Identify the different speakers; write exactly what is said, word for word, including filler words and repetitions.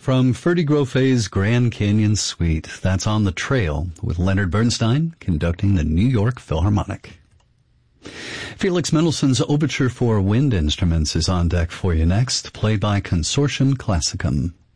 Speaker 1: from Ferdy Groffe's Grand Canyon Suite. That's On the Trail, with Leonard Bernstein conducting the New York Philharmonic. Felix Mendelssohn's Overture for Wind Instruments is on deck for you next, played by Consortium Classicum.